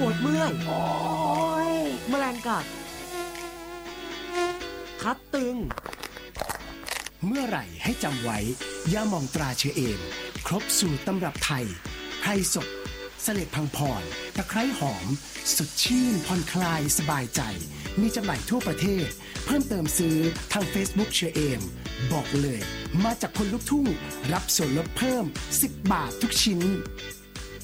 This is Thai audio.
ปวดเมื่อยโอ้ยแมลงกัดคัดตึงเมื่อไหร่ให้จำไว้ยาหม่องตราเชอเอมครบสูตรตำรับไทยไพรสดเสล็ดพังพรตะไคร้หอมสดชื่นผ่อนคลายสบายใจมีจำหน่ายทั่วประเทศเพิ่มเติมซื้อทาง Facebook เชอเอมบอกเลยมาจากคนลุกทุ่งรับส่วนลดเพิ่ม10 บาททุกชิ้น